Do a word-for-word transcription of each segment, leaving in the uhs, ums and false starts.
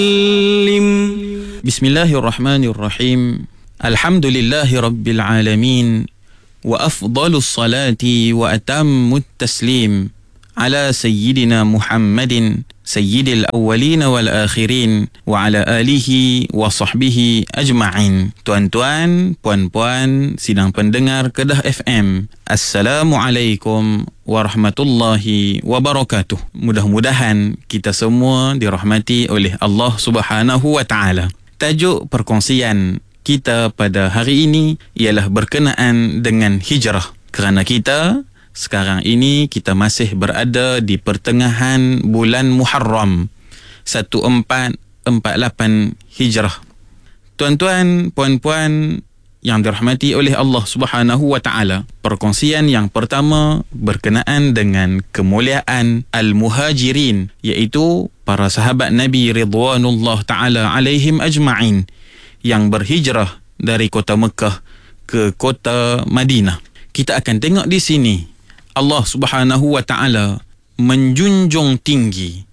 Bismillahirrahmanirrahim. Alhamdulillahi rabbil alamin. Wa afdalus salati wa atammut taslim ala sayyidina Muhammadin sayyidil awwalin wal akhirin wa ala alihi wa sahbihi ajma'in. Tuan-tuan, puan-puan, sidang pendengar Kedah F M, Assalamualaikum warahmatullahi wabarakatuh. Mudah-mudahan kita semua dirahmati oleh Allah Subhanahu wa taala. Tajuk perkongsian kita pada hari ini ialah berkenaan dengan hijrah. Kerana kita sekarang ini kita masih berada di pertengahan bulan Muharram seribu empat ratus empat puluh lapan Hijrah. Tuan-tuan, puan-puan yang dirahmati oleh Allah Subhanahu wa taala, perkongsian yang pertama berkenaan dengan kemuliaan al-muhajirin, iaitu para sahabat Nabi ridwanullah taala alaihim ajma'in yang berhijrah dari kota Mekah ke kota Madinah. Kita akan tengok di sini Allah Subhanahu wa taala menjunjung tinggi,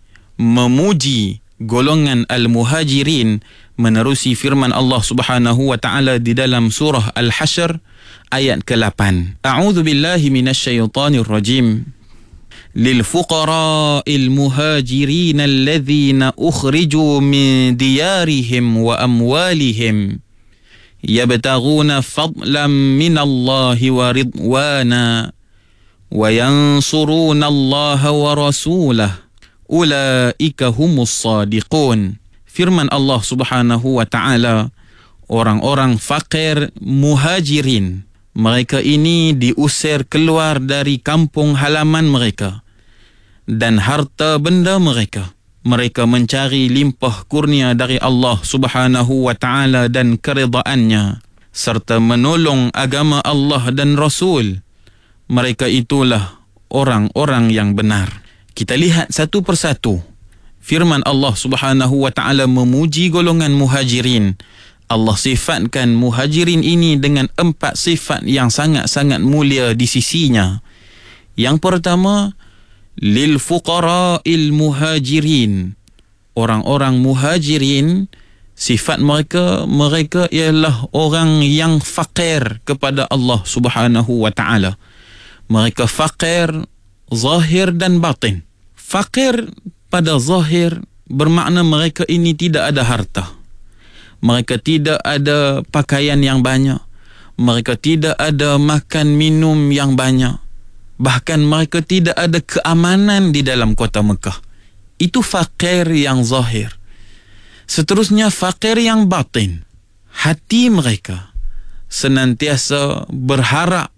memuji golongan al-muhajirin menerusi firman Allah Subhanahu wa taala di dalam surah Al-Hashr ayat ke lapan. A'udzu billahi minasyaitonir rajim. Lil fuqara'il muhajirin alladhina ukhriju min diyarihim wa amwalihim yabtaghuna fadlan minallahi wa ridwana wa yansuruna Allah wa rasulah ulaika humus sadiqun. Firman Allah Subhanahu wa taala, orang-orang fakir muhajirin, mereka ini diusir keluar dari kampung halaman mereka dan harta benda mereka. Mereka mencari limpah kurnia dari Allah Subhanahu wa taala dan keridhaannya serta menolong agama Allah dan Rasul. Mereka itulah orang-orang yang benar. Kita lihat satu persatu. Firman Allah Subhanahu wa taala memuji golongan muhajirin. Allah sifatkan muhajirin ini dengan empat sifat yang sangat-sangat mulia di sisinya. Yang pertama, lil fuqara'il muhajirin. Orang-orang muhajirin, sifat mereka, mereka ialah orang yang fakir kepada Allah Subhanahu wa taala. Mereka fakir zahir dan batin. Fakir pada zahir bermakna mereka ini tidak ada harta. Mereka tidak ada pakaian yang banyak. Mereka tidak ada makan minum yang banyak. Bahkan mereka tidak ada keamanan di dalam kota Mekah. Itu fakir yang zahir. Seterusnya fakir yang batin. Hati mereka senantiasa berharap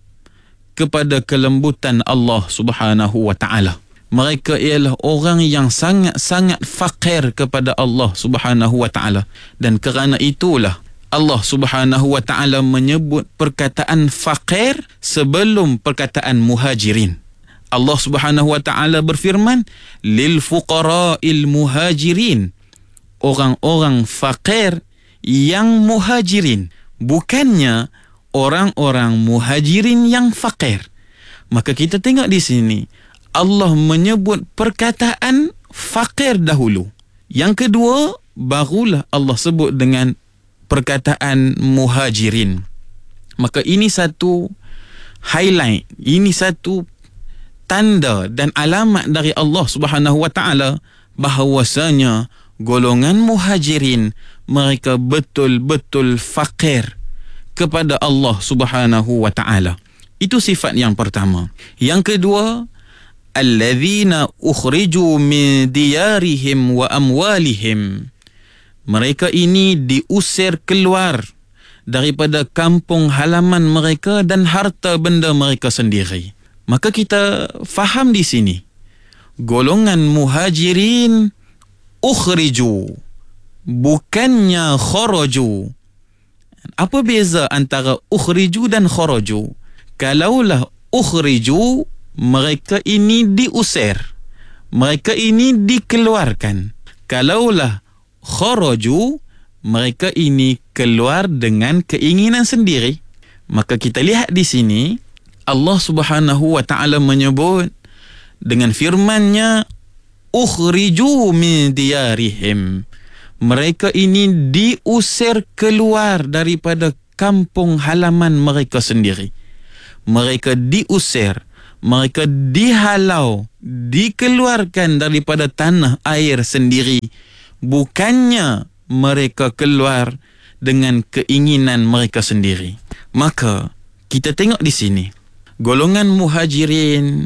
kepada kelembutan Allah Subhanahu wa taala. Mereka ialah orang yang sangat-sangat fakir kepada Allah Subhanahu wa taala, dan kerana itulah Allah Subhanahu wa taala menyebut perkataan fakir sebelum perkataan muhajirin. Allah Subhanahu wa taala berfirman, lil fuqara'il muhajirin. Orang-orang fakir yang muhajirin, bukannya orang-orang muhajirin yang fakir. Maka kita tengok di sini Allah menyebut perkataan fakir dahulu. Yang kedua, barulah Allah sebut dengan perkataan muhajirin. Maka ini satu highlight, ini satu tanda dan alamat dari Allah Subhanahu wa taala bahawasanya golongan muhajirin mereka betul-betul fakir kepada Allah Subhanahu wa taala. Itu sifat yang pertama. Yang kedua, alladzina ukhriju min diyarihim wa amwalihim. Mereka ini diusir keluar daripada kampung halaman mereka dan harta benda mereka sendiri. Maka kita faham di sini, golongan muhajirin ukhriju, bukannya kharaju. Apa beza antara ukhriju dan kharaju? Kalaulah ukhriju, mereka ini diusir, mereka ini dikeluarkan. Kalaulah kharaju, mereka ini keluar dengan keinginan sendiri. Maka kita lihat di sini Allah Subhanahu wa taala menyebut dengan firman-Nya ukhriju min diyarihim. Mereka ini diusir keluar daripada kampung halaman mereka sendiri. Mereka diusir, mereka dihalau, dikeluarkan daripada tanah air sendiri. Bukannya mereka keluar dengan keinginan mereka sendiri. Maka kita tengok di sini, golongan muhajirin,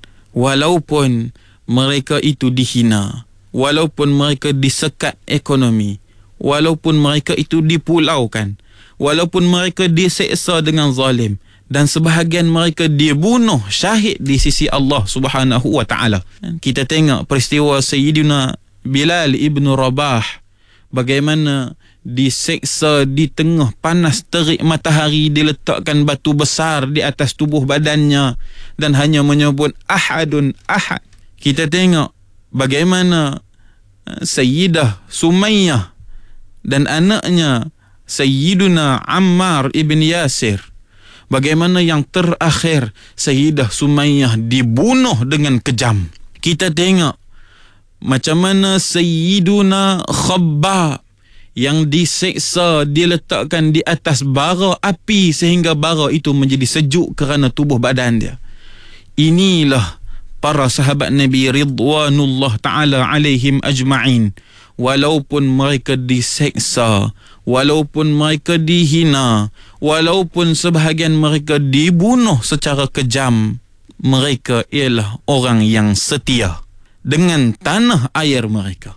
walaupun mereka itu dihina, walaupun mereka disekat ekonomi, walaupun mereka itu dipulaukan, walaupun mereka diseksa dengan zalim, dan sebahagian mereka dibunuh syahid di sisi Allah Subhanahu wa taala. Kita tengok peristiwa Sayyidina Bilal ibn Rabah, bagaimana diseksa di tengah panas terik matahari, diletakkan batu besar di atas tubuh badannya dan hanya menyebut ahadun ahad. Kita tengok bagaimana Sayyidah Sumayyah dan anaknya Sayyiduna Ammar ibn Yasir, bagaimana yang terakhir Sayyidah Sumayyah dibunuh dengan kejam. Kita tengok macam mana Sayyiduna Khabbab yang diseksa, diletakkan di atas bara api sehingga bara itu menjadi sejuk kerana tubuh badan dia. Inilah para sahabat Nabi ridwanullah ta'ala alaihim ajma'in. Walaupun mereka diseksa, walaupun mereka dihina, walaupun sebahagian mereka dibunuh secara kejam, mereka ialah orang yang setia dengan tanah air mereka.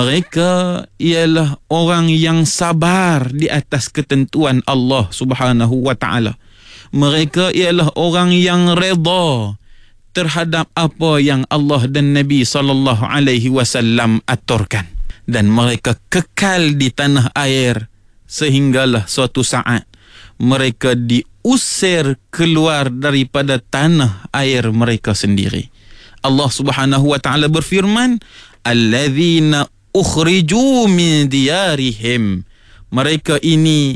Mereka ialah orang yang sabar di atas ketentuan Allah Subhanahu wa ta'ala. Mereka ialah orang yang redha terhadap apa yang Allah dan Nabi sallallahu alaihi wasallam aturkan, dan mereka kekal di tanah air sehinggalah suatu saat mereka diusir keluar daripada tanah air mereka sendiri. Allah Subhanahu wa taala berfirman, alladzina ukhriju min diyarihim, mereka ini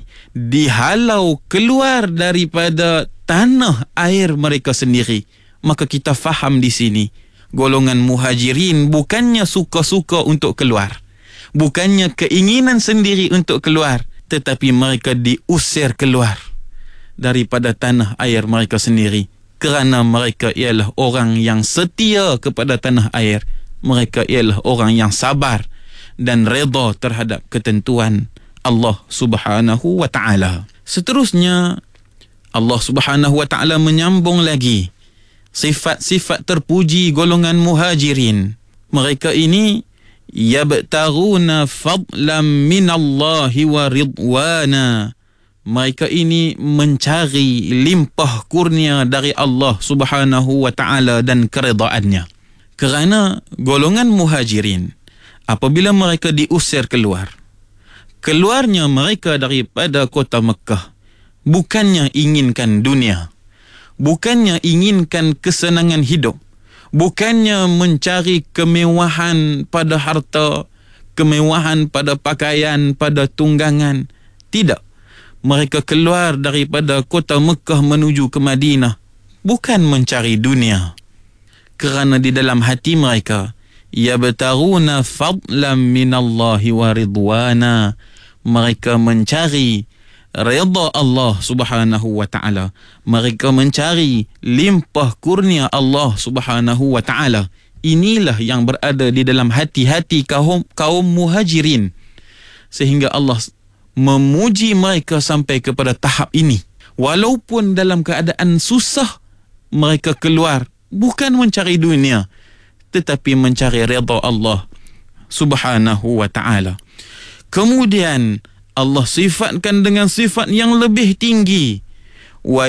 dihalau keluar daripada tanah air mereka sendiri. Maka kita faham di sini, golongan muhajirin bukannya suka-suka untuk keluar, bukannya keinginan sendiri untuk keluar, tetapi mereka diusir keluar daripada tanah air mereka sendiri kerana mereka ialah orang yang setia kepada tanah air. Mereka ialah orang yang sabar dan redha terhadap ketentuan Allah Subhanahu wa ta'ala. Seterusnya Allah Subhanahu wa ta'ala menyambung lagi sifat-sifat terpuji golongan muhajirin. Mereka ini yabtaguna fadlan minallahi wa ridwana. Mereka ini mencari limpah kurnia dari Allah Subhanahu wa ta'ala dan keredaannya. Kerana golongan muhajirin, apabila mereka diusir keluar, keluarnya mereka daripada kota Mekah bukannya inginkan dunia, bukannya inginkan kesenangan hidup, bukannya mencari kemewahan pada harta, kemewahan pada pakaian, pada tunggangan. Tidak. Mereka keluar daripada kota Mekah menuju ke Madinah bukan mencari dunia, kerana di dalam hati mereka yabtaguna fadlan minallahi wa ridwana. Mereka mencari redha Allah Subhanahu wa ta'ala. Mereka mencari limpah kurnia Allah Subhanahu wa ta'ala. Inilah yang berada di dalam hati-hati kaum kaum muhajirin, sehingga Allah memuji mereka sampai kepada tahap ini. Walaupun dalam keadaan susah, mereka keluar bukan mencari dunia, tetapi mencari redha Allah Subhanahu wa ta'ala. Kemudian Allah sifatkan dengan sifat yang lebih tinggi, wa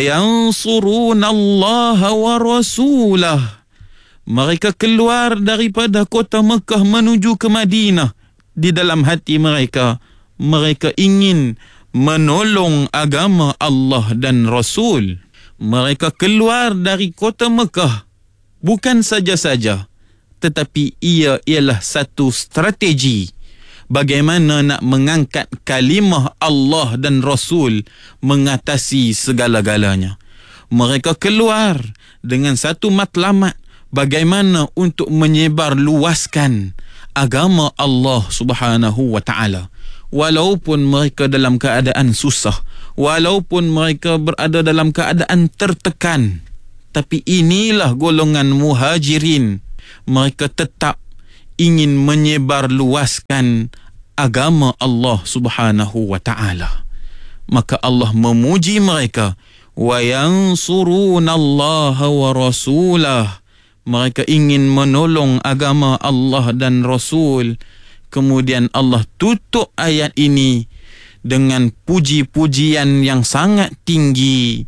yansurunallaha wa rasulah. Mereka keluar daripada kota Mekah menuju ke Madinah. Di dalam hati mereka, mereka ingin menolong agama Allah dan Rasul. Mereka keluar dari kota Mekah bukan saja-saja, tetapi ia ialah satu strategi bagaimana nak mengangkat kalimah Allah dan Rasul mengatasi segala-galanya. Mereka keluar dengan satu matlamat, bagaimana untuk menyebar luaskan agama Allah Subhanahu wa ta'ala. Walaupun mereka dalam keadaan susah, walaupun mereka berada dalam keadaan tertekan, tapi inilah golongan muhajirin. Mereka tetap ingin menyebarluaskan agama Allah Subhanahu wa ta'ala. Maka Allah memuji mereka, wa yansurunallaha wa rasulah. Mereka ingin menolong agama Allah dan Rasul. Kemudian Allah tutup ayat ini dengan puji-pujian yang sangat tinggi.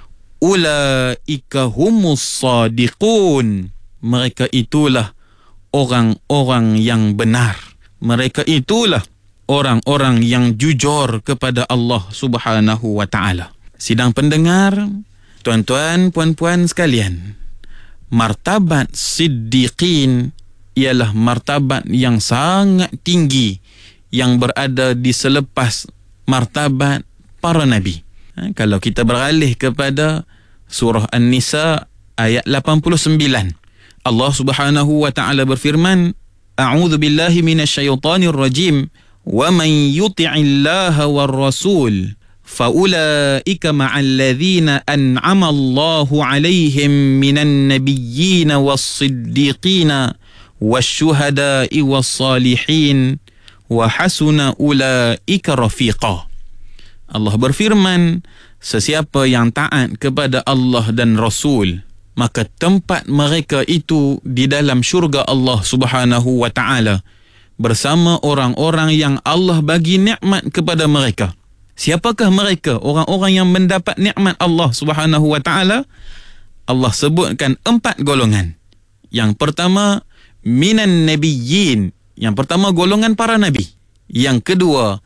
Ulaika humus sadiqun. Mereka itulah orang-orang yang benar. Mereka itulah orang-orang yang jujur kepada Allah Subhanahu wa ta'ala. Sidang pendengar, tuan-tuan, puan-puan sekalian, martabat siddiqin ialah martabat yang sangat tinggi yang berada di selepas martabat para nabi. Ha, kalau kita beralih kepada surah An-Nisa ayat lapan puluh sembilan, Allah Subhanahu wa ta'ala berfirman, A'udzu billahi minasyaitonir rajim, wa man yuti'illaha war rasul faulaika ma'al ladzina an'ama Allahu 'alaihim minan nabiyyin was-siddiqin wasyuhada'i was-salihin wa hasuna ulaika rafiqa. Allah berfirman, sesiapa yang taat kepada Allah dan Rasul, maka tempat mereka itu di dalam syurga Allah Subhanahu wa ta'ala bersama orang-orang yang Allah bagi nikmat kepada mereka. Siapakah mereka? Orang-orang yang mendapat nikmat Allah Subhanahu wa ta'ala. Allah sebutkan empat golongan. Yang pertama, minan nabiyyin. Yang pertama, golongan para nabi. Yang kedua,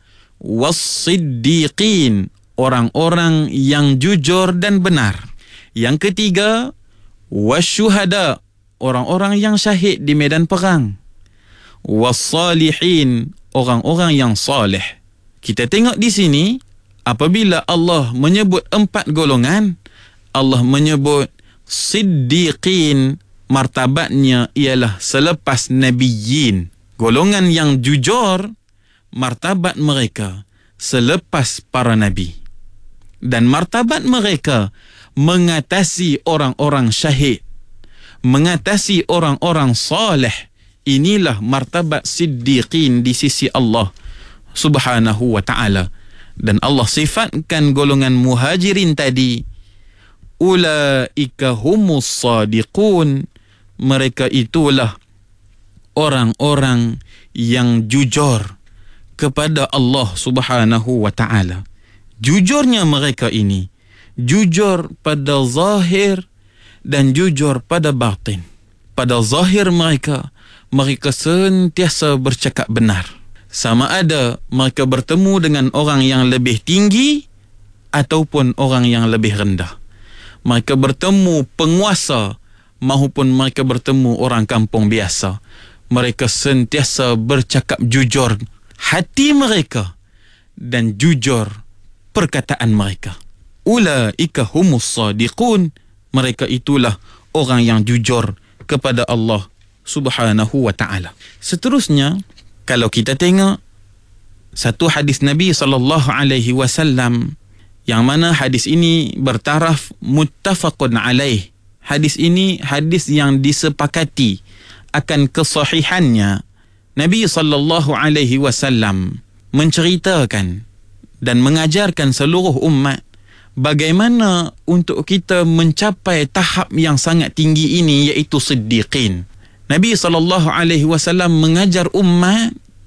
was-siddiqin. Orang-orang yang jujur dan benar. Yang ketiga, wasyuhada. Orang-orang yang syahid di medan perang. Was-salihin. Orang-orang yang salih. Kita tengok di sini, apabila Allah menyebut empat golongan, Allah menyebut siddiqin, martabatnya ialah selepas nabiyyin. Golongan yang jujur, martabat mereka selepas para nabi. Dan martabat mereka mengatasi orang-orang syahid, mengatasi orang-orang salih. Inilah martabat siddiqin di sisi Allah Subhanahu wa ta'ala. Dan Allah sifatkan golongan muhajirin tadi, ulaika humus sadiqun. Mereka itulah orang-orang yang jujur kepada Allah Subhanahu wa ta'ala. Jujurnya mereka ini, jujur pada zahir dan jujur pada batin. Pada zahir mereka, mereka sentiasa bercakap benar. Sama ada mereka bertemu dengan orang yang lebih tinggi ataupun orang yang lebih rendah. Mereka bertemu penguasa maupun mereka bertemu orang kampung biasa. Mereka sentiasa bercakap jujur hati mereka dan jujur perkataan mereka. Ulaika humus sadiqun. Mereka itulah orang yang jujur kepada Allah Subhanahu wa ta'ala. Seterusnya, kalau kita tengok satu hadis Nabi sallallahu alaihi wasallam, yang mana hadis ini bertaraf muttafaqun alaih. Hadis ini hadis yang disepakati akan kesahihannya. Nabi sallallahu alaihi wasallam menceritakan dan mengajarkan seluruh umat bagaimana untuk kita mencapai tahap yang sangat tinggi ini, iaitu siddiqin. Nabi sallallahu alaihi wasallam mengajar umat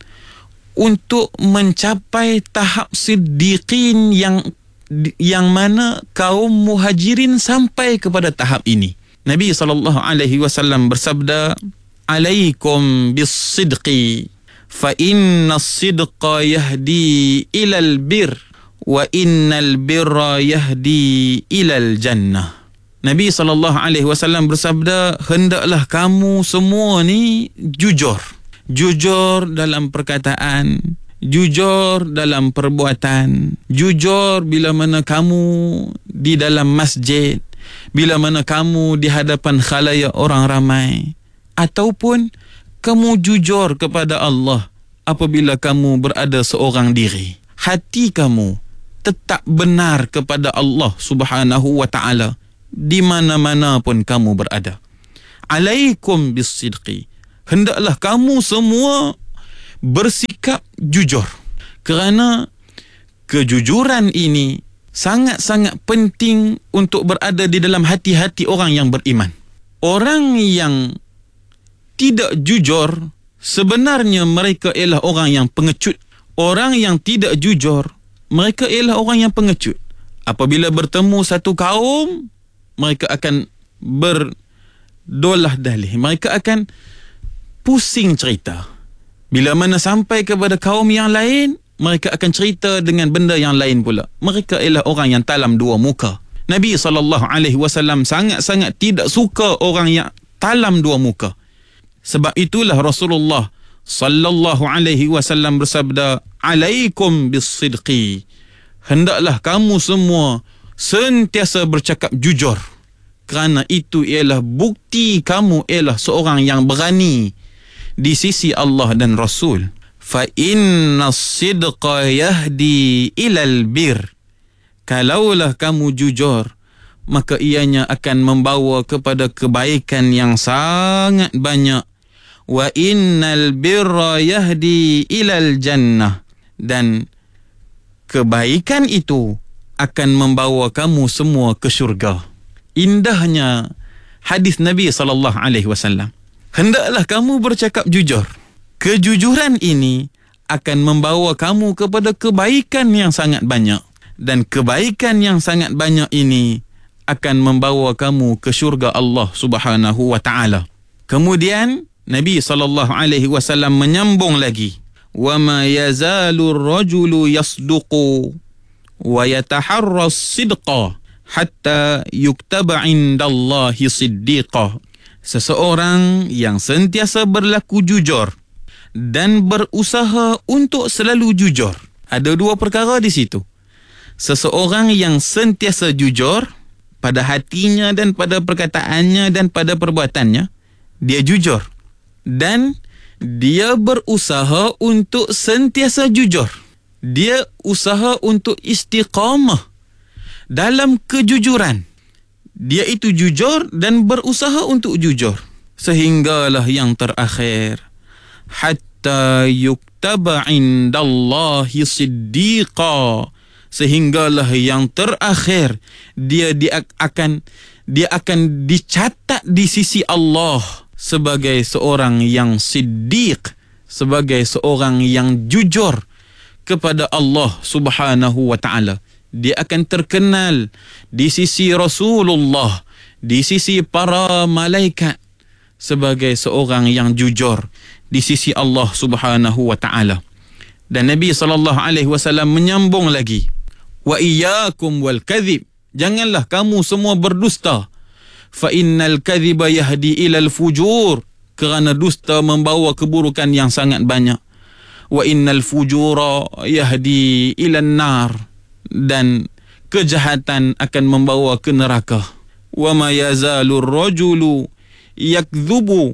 untuk mencapai tahap siddiqin yang yang mana kaum muhajirin sampai kepada tahap ini. Nabi sallallahu alaihi wasallam bersabda, "Alaikum bis-sidqi fa inna as-sidqa yahdi ilal bir wa innal birra yahdi ilal jannah." Nabi sallallahu alaihi wasallam bersabda, hendaklah kamu semua ni jujur. Jujur dalam perkataan, jujur dalam perbuatan, jujur bila mana kamu di dalam masjid, bila mana kamu di hadapan khalayak orang ramai, ataupun kamu jujur kepada Allah apabila kamu berada seorang diri. Hati kamu tetap benar kepada Allah Subhanahu wa ta'ala di mana-mana pun kamu berada. Alaikum bisidqi. Hendaklah kamu semua bersikap jujur. Kerana kejujuran ini sangat-sangat penting untuk berada di dalam hati-hati orang yang beriman. Orang yang tidak jujur, sebenarnya mereka ialah orang yang pengecut. Orang yang tidak jujur, mereka ialah orang yang pengecut. Apabila bertemu satu kaum, mereka akan berdolah dalih. Mereka akan pusing cerita. Bila mana sampai kepada kaum yang lain, mereka akan cerita dengan benda yang lain pula. Mereka ialah orang yang talam dua muka. Nabi sallallahu alaihi wasallam sangat-sangat tidak suka orang yang talam dua muka. Sebab itulah Rasulullah sallallahu alaihi wasallam bersabda, "Alaikum bisidqi." Hendaklah kamu semua sentiasa bercakap jujur. Kerana itu ialah bukti kamu ialah seorang yang berani di sisi Allah dan Rasul. Fa inna sidqa yahdi ilal bir. Kalaulah kamu jujur, maka ianya akan membawa kepada kebaikan yang sangat banyak. Wa innal birra yahdi ilal jannah. Dan kebaikan itu akan membawa kamu semua ke syurga. Indahnya hadis Nabi sallallahu alaihi wasallam. Hendaklah kamu bercakap jujur. Kejujuran ini akan membawa kamu kepada kebaikan yang sangat banyak. Dan kebaikan yang sangat banyak ini akan membawa kamu ke syurga Allah Subhanahu wa ta'ala. Kemudian Nabi sallallahu alaihi wasallam menyambung lagi. Wa ma yazalu ar-rajulu yasduqu wa yataharra as-sidqa hatta yuktaba 'indallahi siddiqa. Seseorang yang sentiasa berlaku jujur dan berusaha untuk selalu jujur. Ada dua perkara di situ. Seseorang yang sentiasa jujur pada hatinya dan pada perkataannya dan pada perbuatannya, dia jujur. Dan dia berusaha untuk sentiasa jujur. Dia usaha untuk istiqamah dalam kejujuran. Dia itu jujur dan berusaha untuk jujur. Sehinggalah yang terakhir, hatta yuktaba indallahi siddiqa. Sehinggalah yang terakhir, dia, dia akan dia akan dicatat di sisi Allah sebagai seorang yang siddiq, sebagai seorang yang jujur kepada Allah Subhanahu wa ta'ala. Dia akan terkenal di sisi Rasulullah, di sisi para malaikat sebagai seorang yang jujur di sisi Allah Subhanahu wa ta'ala. Dan Nabi sallallahu alaihi wasallam menyambung lagi, wa iyyakum wal kadhib. Janganlah kamu semua berdusta. Fa innal kadhiba yahdi ilal fujur. Kerana dusta membawa keburukan yang sangat banyak. Wa innal fujura yahdi ilan nar. Dan kejahatan akan membawa ke neraka. Wa ma yazalur rajulu yakdhubu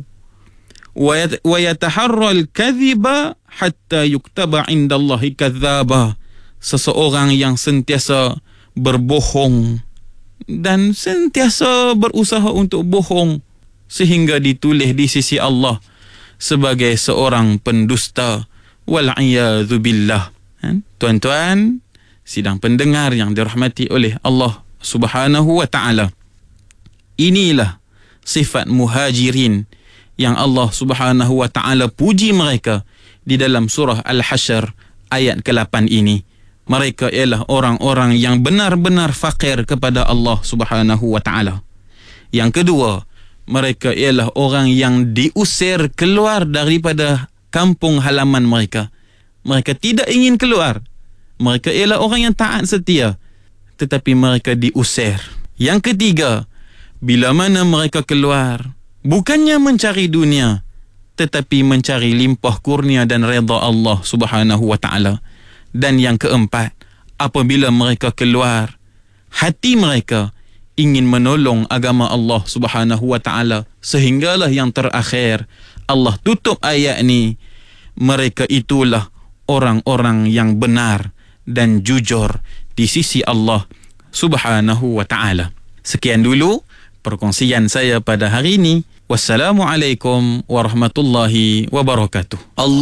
wa yataharra al-kadhiba hatta yuktaba 'indallahi kadzdzaba. Seseorang yang sentiasa berbohong dan sentiasa berusaha untuk bohong sehingga ditulis di sisi Allah sebagai seorang pendusta. Wal'iyadzu billah. Tuan-tuan, sidang pendengar yang dirahmati oleh Allah Subhanahu wa ta'ala, inilah sifat muhajirin yang Allah Subhanahu wa ta'ala puji mereka di dalam surah Al-Hasyr ayat ke lapan ini. Mereka ialah orang-orang yang benar-benar fakir kepada Allah Subhanahu wa ta'ala. Yang kedua, mereka ialah orang yang diusir keluar daripada kampung halaman mereka. Mereka tidak ingin keluar. Mereka ialah orang yang taat setia, tetapi mereka diusir. Yang ketiga, bila mana mereka keluar, bukannya mencari dunia, tetapi mencari limpah kurnia dan redha Allah Subhanahu wa ta'ala. Dan yang keempat, apabila mereka keluar, hati mereka ingin menolong agama Allah Subhanahu wa ta'ala. Sehinggalah yang terakhir, Allah tutup ayat ni, mereka itulah orang-orang yang benar dan jujur di sisi Allah Subhanahu wa ta'ala. Sekian dulu perkongsian saya pada hari ini. Wassalamualaikum warahmatullahi wabarakatuh. Allah